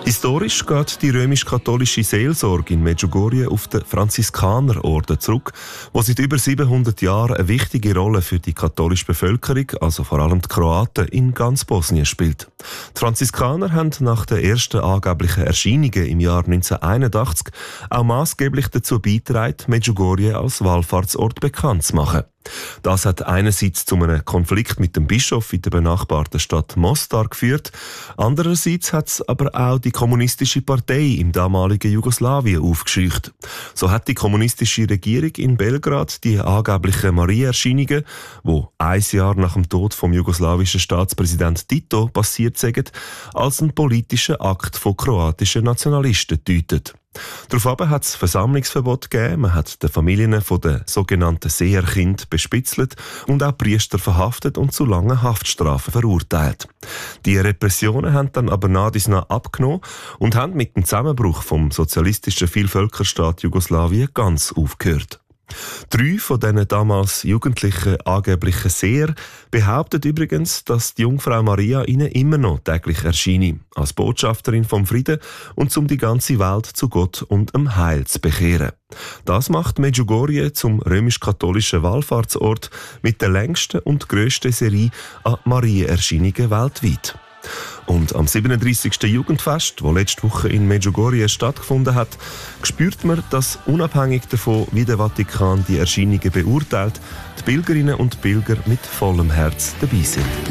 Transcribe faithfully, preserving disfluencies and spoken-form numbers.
Historisch geht die römisch-katholische Seelsorge in Medjugorje auf den Franziskanerorden zurück, wo seit über siebenhundert Jahren eine wichtige Rolle für die katholische Bevölkerung, also vor allem die Kroaten, in ganz Bosnien spielt. Die Franziskaner haben nach den ersten angeblichen Erscheinungen im Jahr neunzehnhunderteinundachtzig auch maßgeblich dazu beigetragen, Medjugorje als Wallfahrtsort bekannt zu machen. Das hat einerseits zu einem Konflikt mit dem Bischof in der benachbarten Stadt Mostar geführt, andererseits hat es aber auch die kommunistische Partei im damaligen Jugoslawien aufgescheucht. So hat die kommunistische Regierung in Belgrad die angeblichen Maria-Erscheinungen, die ein Jahr nach dem Tod vom jugoslawischen Staatspräsident Tito passiert sind, als einen politischen Akt von kroatischen Nationalisten gedeutet. Daraufhin hat es Versammlungsverbot gegeben, man hat die Familien der sogenannten Seherkinder bespitzelt und auch Priester verhaftet und zu langen Haftstrafen verurteilt. Die Repressionen haben dann aber nach dies nach abgenommen und haben mit dem Zusammenbruch vom sozialistischen Vielvölkerstaat Jugoslawien ganz aufgehört. Drei von diesen damals jugendlichen angeblichen Seher behaupten übrigens, dass die Jungfrau Maria ihnen immer noch täglich erscheine, als Botschafterin vom Frieden und um die ganze Welt zu Gott und dem Heil zu bekehren. Das macht Medjugorje zum römisch-katholischen Wallfahrtsort mit der längsten und grössten Serie an Marienerscheinungen weltweit. Und am siebenunddreissigsten Jugendfest, das letzte Woche in Medjugorje stattgefunden hat, spürt man, dass unabhängig davon, wie der Vatikan die Erscheinungen beurteilt, die Pilgerinnen und Pilger mit vollem Herz dabei sind.